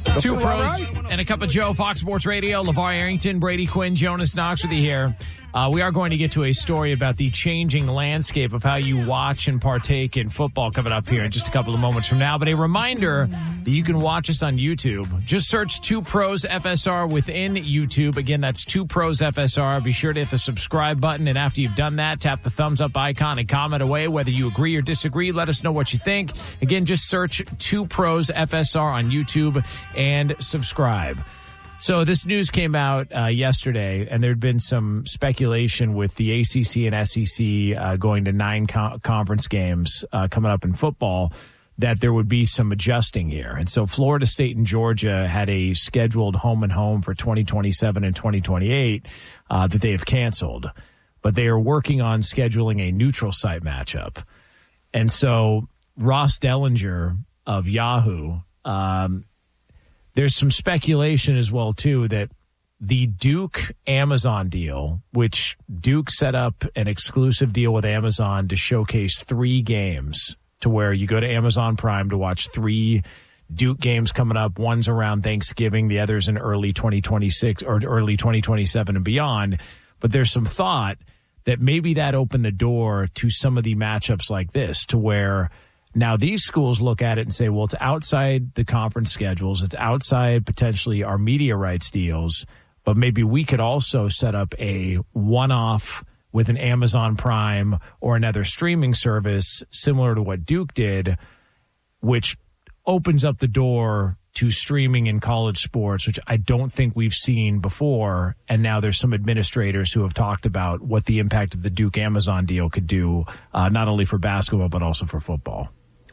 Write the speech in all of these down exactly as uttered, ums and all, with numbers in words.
Two pros and a cup of Joe, Fox Sports Radio, LeVar Arrington, Brady Quinn, Jonas Knox with you here. Uh, we are going to get to a story about the changing landscape of how you watch and partake in football coming up here in just a couple of moments from now. But a reminder that you can watch us on YouTube. Just search Two Pros F S R within YouTube. Again, that's Two Pros F S R. Be sure to hit the subscribe button. And after you've done that, tap the thumbs up icon and comment away. Whether you agree or disagree, let us know what you think. Again, just search Two Pros F S R on YouTube and subscribe. So this news came out uh, yesterday, and there had been some speculation with the A C C and S E C uh, going to nine co- conference games uh, coming up in football, that there would be some adjusting here. And so Florida State and Georgia had a scheduled home and home for twenty twenty-seven and twenty twenty-eight uh, that they have canceled. But they are working on scheduling a neutral site matchup. And so Ross Dellinger of Yahoo, um, there's some speculation as well, too, that the Duke Amazon deal, which Duke set up an exclusive deal with Amazon to showcase three games, to where you go to Amazon Prime to watch three Duke games coming up. One's around Thanksgiving, the other's in early twenty twenty-six or early twenty twenty-seven and beyond. But there's some thought that maybe that opened the door to some of the matchups like this, to where now these schools look at it and say, well, it's outside the conference schedules. It's outside potentially our media rights deals, but maybe we could also set up a one-off with an Amazon Prime or another streaming service similar to what Duke did, which opens up the door to streaming in college sports, which I don't think we've seen before. And now there's some administrators who have talked about what the impact of the Duke Amazon deal could do, uh, not only for basketball, but also for football.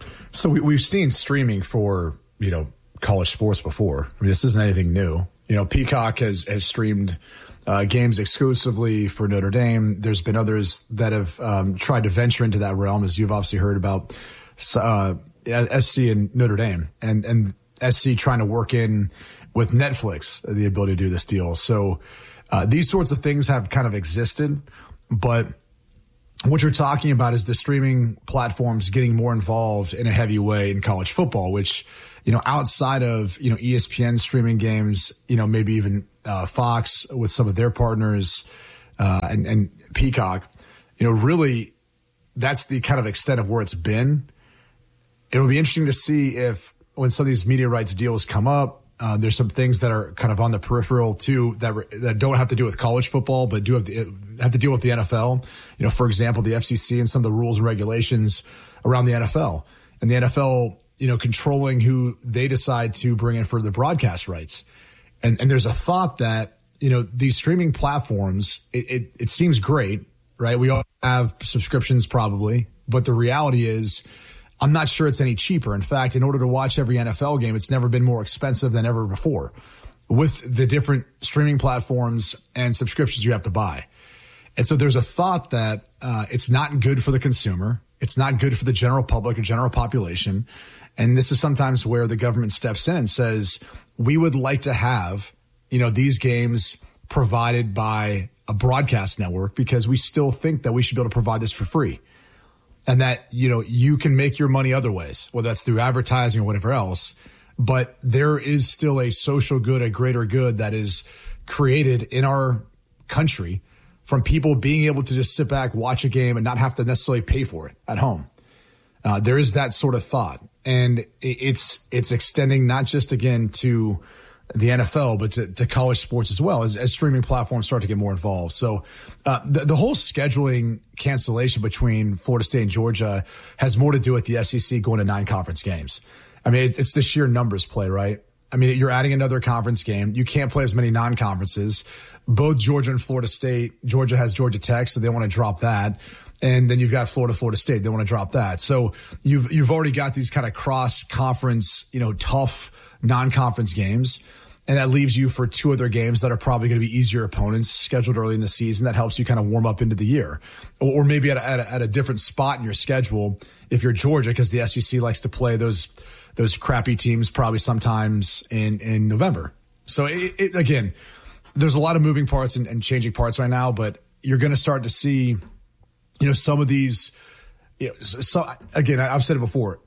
So we, we've seen streaming for, you know, college sports before. I mean, this isn't anything new. You know, Peacock has, has streamed uh, games exclusively for Notre Dame. There's been others that have um, tried to venture into that realm, as you've obviously heard about uh, S C and Notre Dame, and, and S C trying to work in with Netflix the ability to do this deal. So uh, these sorts of things have kind of existed, but what you're talking about is the streaming platforms getting more involved in a heavy way in college football, which, you know, outside of, you know, E S P N streaming games, you know, maybe even uh, Fox with some of their partners uh, and, and Peacock, you know, really that's the kind of extent of where it's been. It'll be interesting to see if when some of these media rights deals come up, Uh, there's some things that are kind of on the peripheral too that that don't have to do with college football, but do have, the, have to deal with the N F L. You know, for example, the F C C and some of the rules and regulations around the N F L, and the N F L, you know, controlling who they decide to bring in for the broadcast rights. And and there's a thought that, you know, these streaming platforms, it it, it seems great, right? We all have subscriptions probably, but the reality is, I'm not sure it's any cheaper. In fact, in order to watch every N F L game, it's never been more expensive than ever before with the different streaming platforms and subscriptions you have to buy. And so there's a thought that uh, it's not good for the consumer. It's not good for the general public or general population. And this is sometimes where the government steps in and says, we would like to have, you know, these games provided by a broadcast network because we still think that we should be able to provide this for free. And that, you know, you can make your money other ways, whether that's through advertising or whatever else. But there is still a social good, a greater good that is created in our country from people being able to just sit back, watch a game, and not have to necessarily pay for it at home. Uh, there is that sort of thought. And it's it's extending not just, again, to the N F L, but to, to college sports as well, as, as streaming platforms start to get more involved. So uh, the, the whole scheduling cancellation between Florida State and Georgia has more to do with the S E C going to nine conference games. I mean, it's, it's the sheer numbers play, right? I mean, you're adding another conference game. You can't play as many non-conferences. Both Georgia and Florida State, Georgia has Georgia Tech, so they want to drop that. And then you've got Florida, Florida State. They want to drop that. So you've, you've already got these kind of cross-conference, you know, tough non-conference games. And that leaves you for two other games that are probably going to be easier opponents scheduled early in the season. That helps you kind of warm up into the year. Or, or maybe at a, at, a, at a different spot in your schedule if you're Georgia, because the S E C likes to play those those crappy teams probably sometimes in, in November. So, it, it, again, there's a lot of moving parts and, and changing parts right now, but you're going to start to see, you know, some of these, you know, so, again, I've said it before,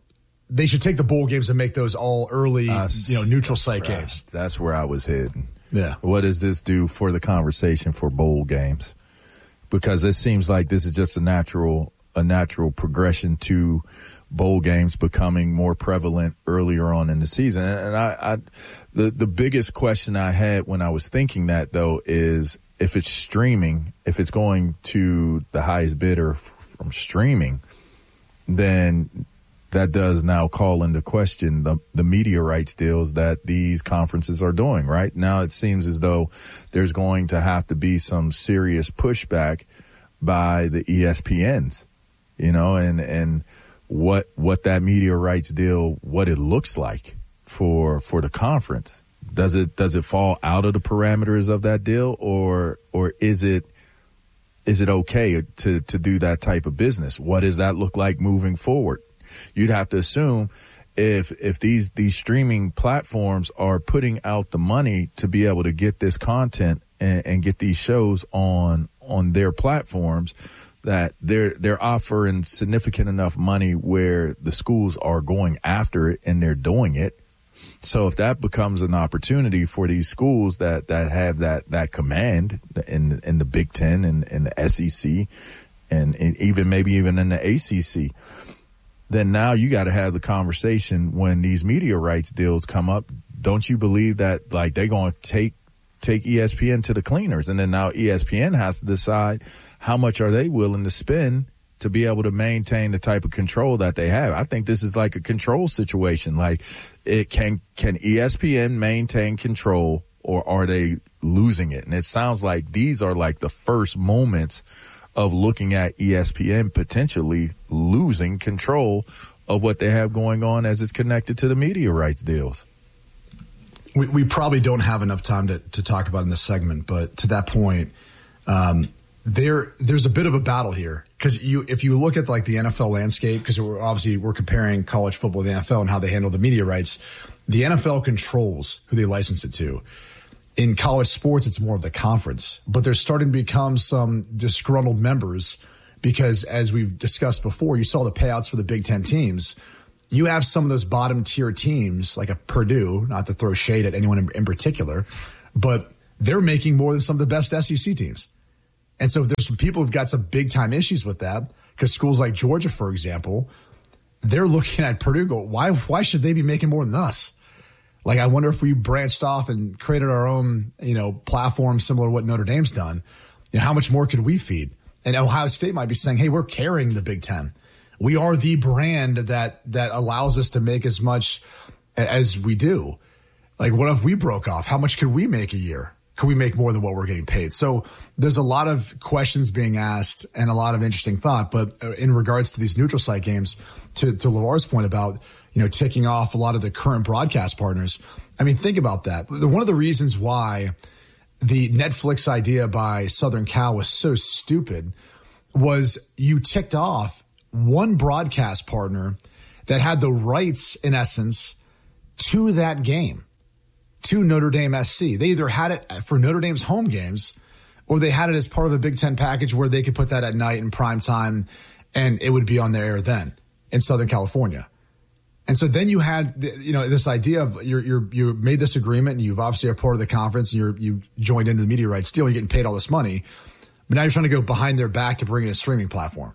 they should take the bowl games and make those all early, uh, you know, neutral site right. games. That's where I was heading. Yeah. What does this do for the conversation for bowl games? Because it seems like this is just a natural, a natural progression to bowl games becoming more prevalent earlier on in the season. And I, I the, the biggest question I had when I was thinking that though is if it's streaming, if it's going to the highest bidder f- from streaming, then that does now call into question the, the media rights deals that these conferences are doing, right? Now it seems as though there's going to have to be some serious pushback by the E S P Ns, you know, and, and what, what that media rights deal, what it looks like for, for the conference. Does it, does it fall out of the parameters of that deal, or, or is it, is it okay to, to do that type of business? What does that look like moving forward? You'd have to assume if if these these streaming platforms are putting out the money to be able to get this content and, and get these shows on on their platforms, that they're they're offering significant enough money where the schools are going after it and they're doing it. So if that becomes an opportunity for these schools that, that have that, that command in in the Big Ten and, and the S E C and, and even maybe even in the A C C, then now you got to have the conversation when these media rights deals come up. Don't you believe that like they're going to take take E S P N to the cleaners, and then now E S P N has to decide how much are they willing to spend to be able to maintain the type of control that they have. I think this is like a control situation. Like, it can can E S P N maintain control, or are they losing it? And it sounds like these are like the first moments of looking at E S P N potentially losing control of what they have going on as it's connected to the media rights deals. We, we probably don't have enough time to, to talk about in this segment, but to that point, um, there there's a bit of a battle here, because you if you look at like the N F L landscape, because we're obviously we're comparing college football to the N F L and how they handle the media rights. The N F L controls who they license it to. In college sports, it's more of the conference, but there's starting to become some disgruntled members because, as we've discussed before, you saw the payouts for the Big Ten teams. You have some of those bottom tier teams like a Purdue, not to throw shade at anyone in, in particular, but they're making more than some of the best S E C teams. And so there's some people who've got some big time issues with that, because schools like Georgia, for example, they're looking at Purdue go, why, why should they be making more than us? Like, I wonder if we branched off and created our own, you know, platform similar to what Notre Dame's done, you know, how much more could we feed? And Ohio State might be saying, hey, we're carrying the Big Ten. We are the brand that, that allows us to make as much as we do. Like, what if we broke off? How much could we make a year? Could we make more than what we're getting paid? So there's a lot of questions being asked and a lot of interesting thought. But in regards to these neutral site games, to, to LeVar's point about, you know, ticking off a lot of the current broadcast partners. I mean, think about that. One of the reasons why the Netflix idea by Southern Cal was so stupid was you ticked off one broadcast partner that had the rights, in essence, to that game, to Notre Dame S C. They either had it for Notre Dame's home games, or they had it as part of a Big Ten package where they could put that at night in prime time, and it would be on their air then in Southern California. And so then you had, you know, this idea of you're, you're, you made this agreement, and you've obviously are part of the conference, and you're, you joined into the media rights deal, you're getting paid all this money, but now you're trying to go behind their back to bring in a streaming platform.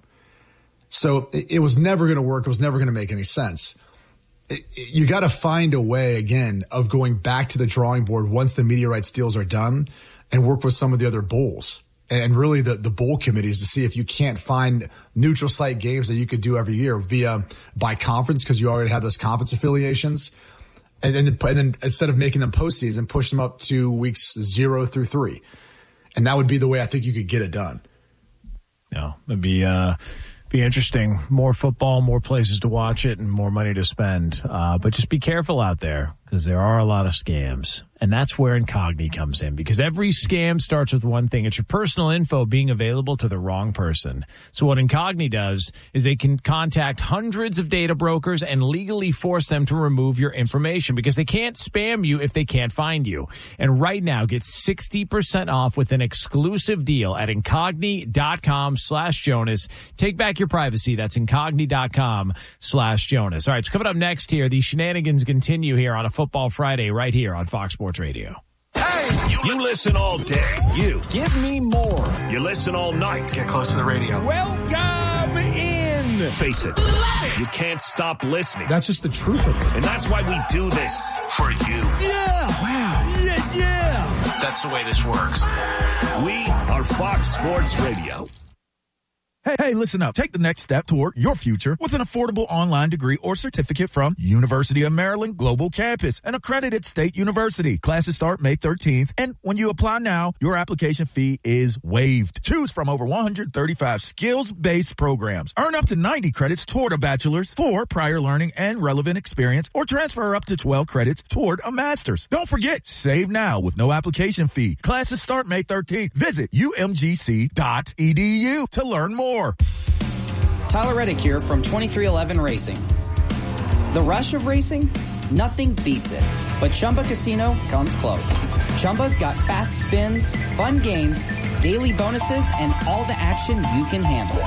So it, it was never going to work. It was never going to make any sense. It, it, you got to find a way, again, of going back to the drawing board once the media rights deals are done, and work with some of the other bowls and really the, the bowl committees to see if you can't find neutral site games that you could do every year via by conference, because you already have those conference affiliations. And then, and then instead of making them postseason, push them up to weeks zero through three. And that would be the way I think you could get it done. Yeah, it'd be, uh, be interesting. More football, more places to watch it, and more money to spend. Uh, but just be careful out there. because there are a lot of scams. And that's where Incogni comes in, because every scam starts with one thing. It's your personal info being available to the wrong person. So what Incogni does is they can contact hundreds of data brokers and legally force them to remove your information, because they can't spam you if they can't find you. And right now, get sixty percent off with an exclusive deal at Incogni.com slash Jonas. Take back your privacy. That's Incogni.com slash Jonas. All right, so coming up next here, the shenanigans continue here on a Football Friday right here on Fox Sports Radio. Hey! You, you listen all day. You. Give me more. You listen all night. Get close to the radio. Welcome in. Face it. it. You can't stop listening. That's just the truth of it. And that's why we do this for you. Yeah. Wow. Yeah, yeah. That's the way this works. We are Fox Sports Radio. Hey, hey, listen up. Take the next step toward your future with an affordable online degree or certificate from University of Maryland Global Campus, an accredited state university. Classes start May thirteenth, and when you apply now, your application fee is waived. Choose from over one hundred thirty-five skills-based programs. Earn up to ninety credits toward a bachelor's for prior learning and relevant experience, or transfer up to twelve credits toward a master's. Don't forget, save now with no application fee. Classes start May thirteenth. Visit U M G C dot E D U to learn more. Tyler Reddick here from twenty-three eleven Racing. The rush of racing? Nothing beats it. But Chumba Casino comes close. Chumba's got fast spins, fun games, daily bonuses, and all the action you can handle.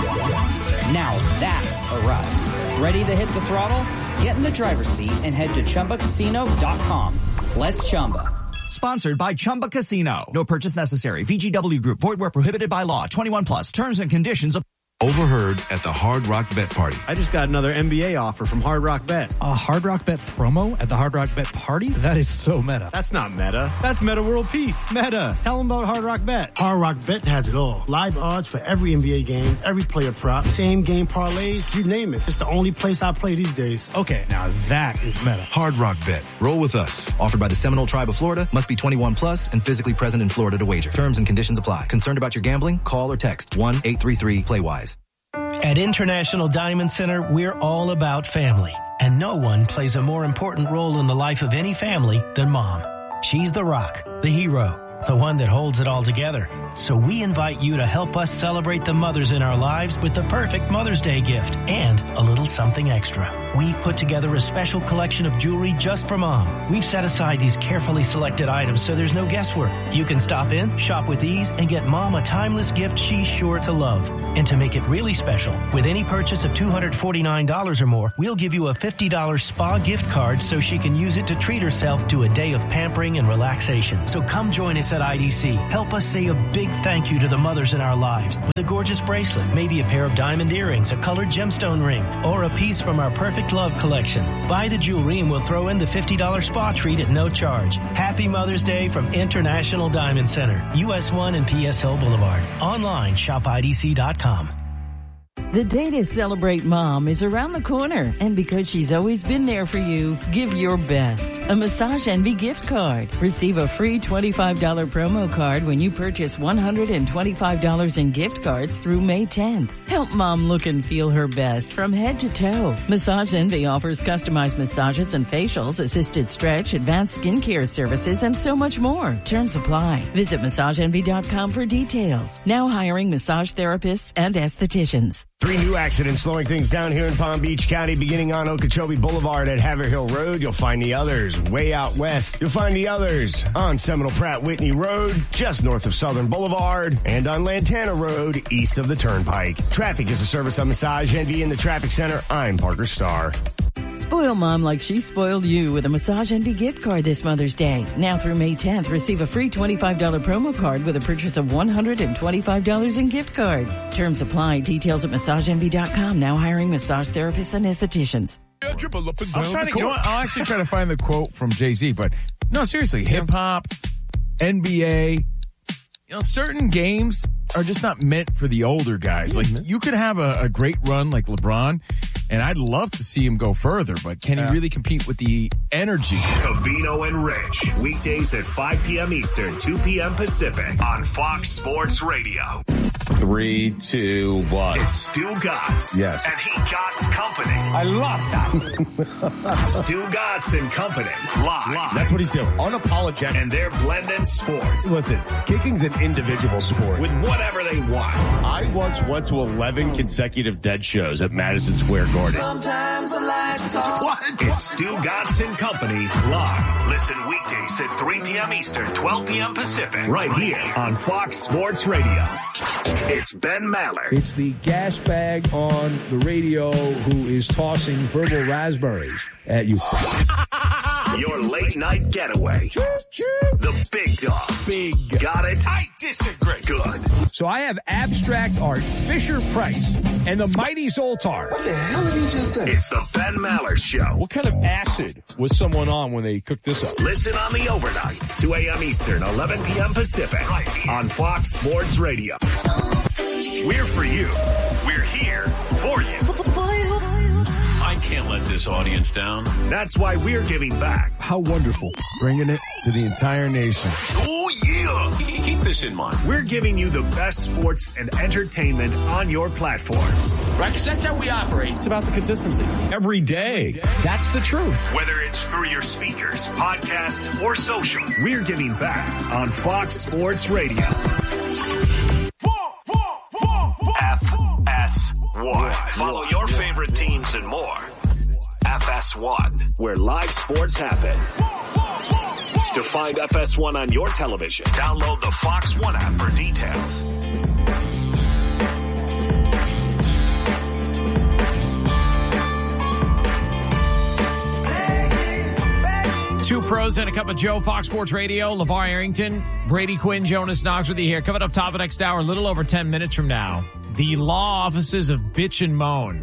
Now that's a ride. Ready to hit the throttle? Get in the driver's seat and head to Chumba Casino dot com. Let's Chumba. Sponsored by Chumba Casino. No purchase necessary. V G W Group. Void where prohibited by law. twenty-one plus. Terms and conditions apply. Overheard at the Hard Rock Bet Party. I just got another N B A offer from Hard Rock Bet. A Hard Rock Bet promo at the Hard Rock Bet Party? That is so meta. That's not meta. That's Meta World Peace. Meta. Tell them about Hard Rock Bet. Hard Rock Bet has it all. Live odds for every N B A game, every player prop, same game parlays, you name it. It's the only place I play these days. Okay, now that is meta. Hard Rock Bet. Roll with us. Offered by the Seminole Tribe of Florida. Must be twenty-one plus and physically present in Florida to wager. Terms and conditions apply. Concerned about your gambling? Call or text one eight three three play wise. At International Diamond Center, we're all about family. And no one plays a more important role in the life of any family than mom. She's the rock, the hero, the one that holds it all together. So we invite you to help us celebrate the mothers in our lives with the perfect Mother's Day gift and a little something extra. We've put together a special collection of jewelry just for mom. We've set aside these carefully selected items so there's no guesswork. You can stop in, shop with ease, and get mom a timeless gift she's sure to love. And to make it really special, with any purchase of two hundred forty-nine dollars or more, we'll give you a fifty dollars spa gift card so she can use it to treat herself to a day of pampering and relaxation. So come join us at I D C. Help us say a big thank you to the mothers in our lives with a gorgeous bracelet, maybe a pair of diamond earrings, a colored gemstone ring, or a piece from our Perfect Love collection. Buy the jewelry and we'll throw in the fifty dollars spa treat at no charge. Happy Mother's Day from International Diamond Center, U S one and P S O Boulevard. Online, shop I D C dot com. The day to celebrate mom is around the corner, and because she's always been there for you, give your best. A Massage Envy gift card. Receive a free twenty-five dollars promo card when you purchase one hundred twenty-five dollars in gift cards through May tenth. Help mom look and feel her best from head to toe. Massage Envy offers customized massages and facials, assisted stretch, advanced skincare services, and so much more. Terms apply. Visit massage envy dot com for details. Now hiring massage therapists and estheticians. Three new accidents slowing things down here in Palm Beach County, beginning on Okeechobee Boulevard at Haverhill Road. You'll find the others way out west. You'll find the others on Seminole Pratt Whitney Road, just north of Southern Boulevard, and on Lantana Road, east of the Turnpike. Traffic is a service on Massage Envy in the Traffic Center. I'm Parker Starr. Spoil mom like she spoiled you with a Massage Envy gift card this Mother's Day. Now through May tenth, receive a free twenty-five dollars promo card with a purchase of one hundred twenty-five dollars in gift cards. Terms apply. Details at massage envy dot com. Now hiring massage therapists and estheticians. Yeah, dribble up and down. I'm trying to, you know what, I'll actually try to find the quote from Jay-Z, but no, seriously, hip hop, N B A, you know, certain games are just not meant for the older guys. Like, you could have a, a great run like LeBron, and I'd love to see him go further, but can yeah. he really compete with the energy? Covino and Rich, weekdays at five p.m. Eastern, two p.m. Pacific on Fox Sports Radio. Three, two, one. It's Stu Gotts. Yes. And he Gotts Company. I love that. Stu Gotts and Company. Live. Live. That's what he's doing. Unapologetic. And they're blending sports. Listen, kicking's an individual sport. With whatever they want. I once went to eleven consecutive dead shows at Madison Square Garden. Sometimes I like to talk. What? It's Stu Gotts and Company. Live. Listen weekdays at three p.m. Eastern, twelve p.m. Pacific. Right here on Fox Sports Radio. It's Ben Maller. It's the gas bag on the radio who is tossing verbal raspberries at you. Your late night getaway. The big dog. Big. Got it? I disagree. Good. So I have abstract art, Fisher Price, and the mighty Zoltar. What the hell did he just say? It's the Ben Maller Show. What kind of acid was someone on when they cooked this up? Listen on the overnights, two a.m. Eastern, eleven p.m. Pacific, right here on Fox Sports Radio. We're for you. We're here for you. I can't let this audience down. That's why we're giving back. How wonderful. Bringing it to the entire nation. Oh, yeah. Keep this in mind. We're giving you the best sports and entertainment on your platforms. Right, because that's how we operate. It's about the consistency. Every day. That's the truth. Whether it's through your speakers, podcast, or social, we're giving back on Fox Sports Radio. F S one. Follow your favorite teams and more. F S one, where live sports happen. To find F S one on your television, download the Fox One app for details. Two pros and a cup of Joe, Fox Sports Radio, LeVar Arrington, Brady Quinn, Jonas Knox with you here. Coming up top of next hour, a little over ten minutes from now, the law offices of Bitch and Moan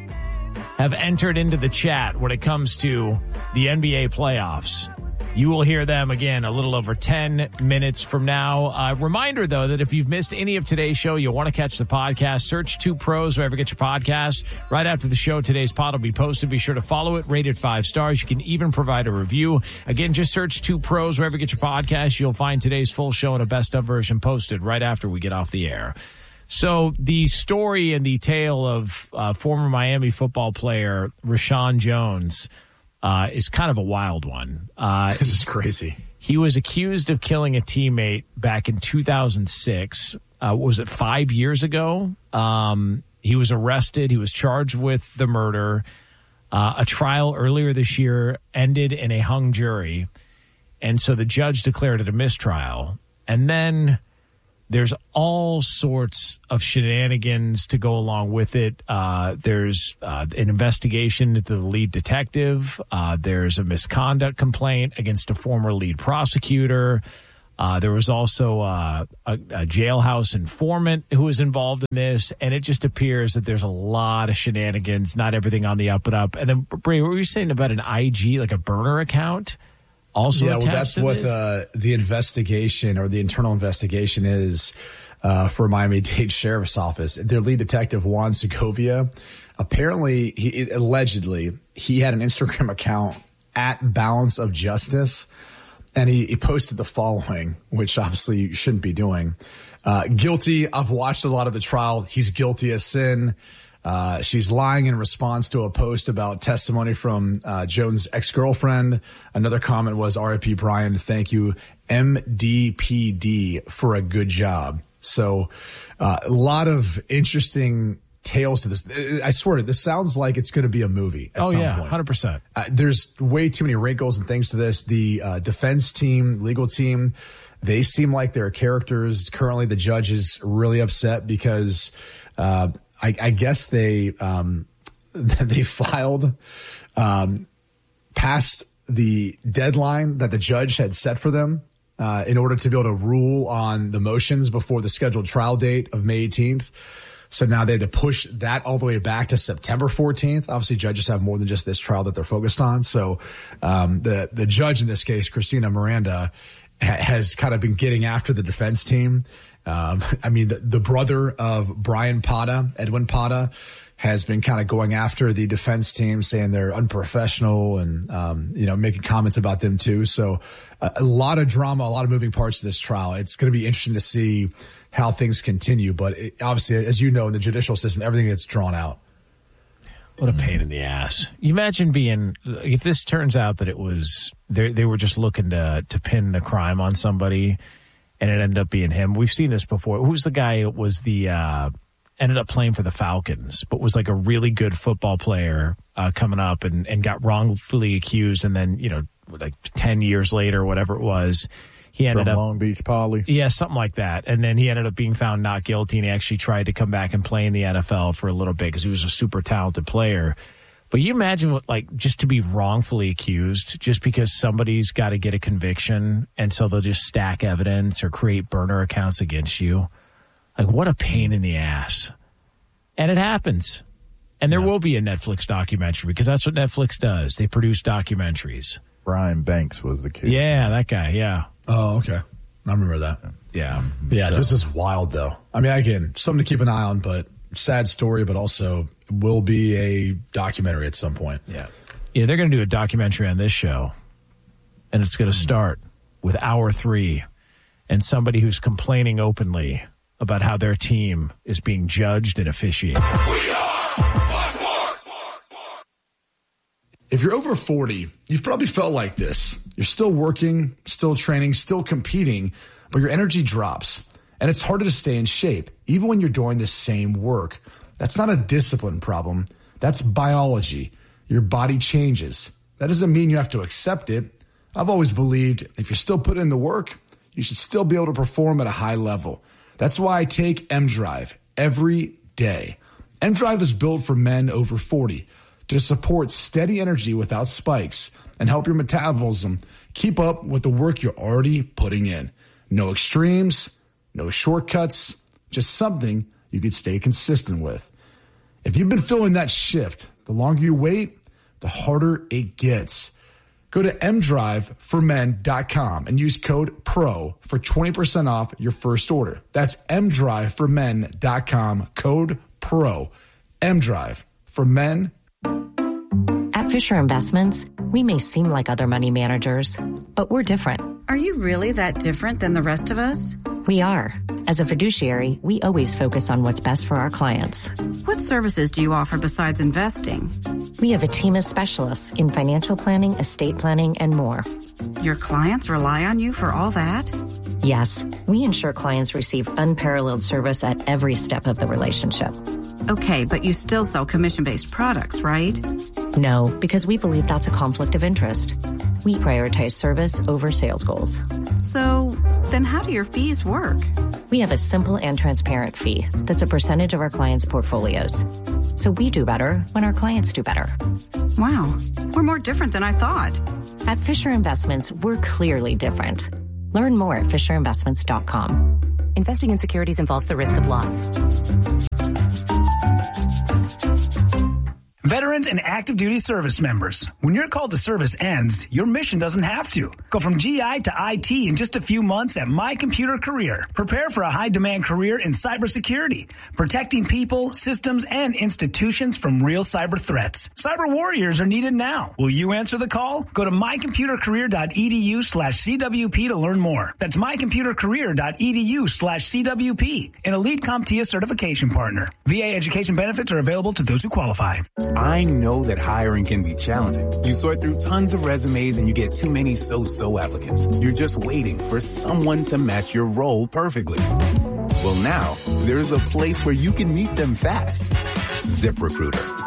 have entered into the chat when it comes to the N B A playoffs. You will hear them again a little over ten minutes from now. Uh, reminder, though, that if you've missed any of today's show, you'll want to catch the podcast. Search Two Pros wherever you get your podcasts. Right after the show, today's pod will be posted. Be sure to follow it, rate it five stars. You can even provide a review. Again, just search Two Pros wherever you get your podcast. You'll find today's full show and a best of version posted right after we get off the air. So the story and the tale of uh, former Miami football player Rashawn Jones Uh, is kind of a wild one. Uh, this is crazy. He was accused of killing a teammate back in two thousand six. Uh, was it five years ago? Um, he was arrested. He was charged with the murder. Uh, a trial earlier this year ended in a hung jury. And so the judge declared it a mistrial. And then there's all sorts of shenanigans to go along with it. Uh, there's uh, an investigation into the lead detective. Uh, there's a misconduct complaint against a former lead prosecutor. Uh, there was also uh, a, a jailhouse informant who was involved in this. And it just appears that there's a lot of shenanigans, not everything on the up and up. And then, Bray, what were you saying about an I G, like a burner account? Also, yeah, well, that's what uh, the investigation or the internal investigation is uh, for Miami-Dade Sheriff's Office. Their lead detective, Juan Segovia, apparently, he, allegedly, he had an Instagram account at Balance of Justice, and he, he posted the following, which obviously you shouldn't be doing. Uh, guilty. I've watched a lot of the trial. He's guilty as sin. Uh, she's lying in response to a post about testimony from uh, Jones' ex-girlfriend. Another comment was, R I P Brian, thank you, M D P D, for a good job. So uh, a lot of interesting tales to this. I swear, this sounds like it's going to be a movie at oh, some yeah, point. one hundred percent. Uh, there's way too many wrinkles and things to this. The uh, defense team, legal team, they seem like they're characters. Currently, the judge is really upset because uh I, I guess they um, they filed um, past the deadline that the judge had set for them uh, in order to be able to rule on the motions before the scheduled trial date of May eighteenth. So now they had to push that all the way back to September fourteenth. Obviously, judges have more than just this trial that they're focused on. So um, the the judge in this case, Christina Miranda, ha- has kind of been getting after the defense team. Um, I mean, the, the brother of Brian Pata, Edwin Pata, has been kind of going after the defense team, saying they're unprofessional and, um, you know, making comments about them too. So uh, a lot of drama, a lot of moving parts to this trial. It's going to be interesting to see how things continue. But it, obviously, as you know, in the judicial system, everything gets drawn out. What a pain in the ass. You imagine being, if this turns out that it was, they they were just looking to to pin the crime on somebody and it ended up being him. We've seen this before. Who's the guy that was the, uh, ended up playing for the Falcons, but was like a really good football player uh, coming up and, and got wrongfully accused. And then, you know, like ten years later, whatever it was, he ended From up Long Beach Poly. Yeah, something like that. And then he ended up being found not guilty, and he actually tried to come back and play in the N F L for a little bit because he was a super talented player. But you imagine what, like, just to be wrongfully accused just because somebody's got to get a conviction, and so they'll just stack evidence or create burner accounts against you. Like, what a pain in the ass. And it happens. And there yeah. will be a Netflix documentary because that's what Netflix does. They produce documentaries. Brian Banks was the kid. Yeah, that guy, yeah. Oh, okay. I remember that. Yeah. Yeah, so. This is wild, though. I mean, again, something to keep an eye on, but sad story, but also will be a documentary at some point. Yeah. Yeah, they're going to do a documentary on this show, and it's going to start with hour three and somebody who's complaining openly about how their team is being judged and officiated. We are If you're over forty, you've probably felt like this. You're still working, still training, still competing, but your energy drops. And it's harder to stay in shape, even when you're doing the same work. That's not a discipline problem. That's biology. Your body changes. That doesn't mean you have to accept it. I've always believed if you're still putting in the work, you should still be able to perform at a high level. That's why I take M-Drive every day. M-Drive is built for men over forty to support steady energy without spikes and help your metabolism keep up with the work you're already putting in. No extremes, no shortcuts, just something you can stay consistent with. If you've been feeling that shift, the longer you wait, the harder it gets. Go to m drive for men dot com and use code PRO for twenty percent off your first order. That's m drive for men dot com, code PRO. M-Drive for men. At Fisher Investments, we may seem like other money managers, but we're different. Are you really that different than the rest of us? We are. As a fiduciary, we always focus on what's best for our clients. What services do you offer besides investing? We have a team of specialists in financial planning, estate planning, and more. Your clients rely on you for all that? Yes. We ensure clients receive unparalleled service at every step of the relationship. Okay, but you still sell commission-based products, right? No, because we believe that's a conflict of interest. We prioritize service over sales goals. So, then how do your fees work? We have a simple and transparent fee that's a percentage of our clients' portfolios. So we do better when our clients do better. Wow, we're more different than I thought. At Fisher Investments, we're clearly different. Learn more at fisher investments dot com. Investing in securities involves the risk of loss. Veterans and active duty service members, when your call to service ends, your mission doesn't have to. Go from G I to I T in just a few months at My Computer Career. Prepare for a high-demand career in cybersecurity, protecting people, systems, and institutions from real cyber threats. Cyber warriors are needed now. Will you answer the call? Go to my computer career dot e d u slash C W P to learn more. That's my computer career dot e d u slash C W P, an elite CompTIA certification partner. V A education benefits are available to those who qualify. I know that hiring can be challenging. You sort through tons of resumes and you get too many so-so applicants. You're just waiting for someone to match your role perfectly. Well, now there's a place where you can meet them fast. ZipRecruiter.